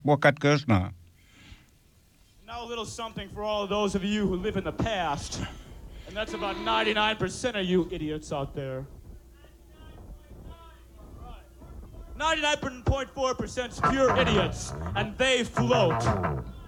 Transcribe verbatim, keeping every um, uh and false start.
Wakat Krishna. Now a little something for all of those of you who live in the past. And that's about ninety-nine percent of you idiots out there. ninety-nine point four percent pure idiots, and they float.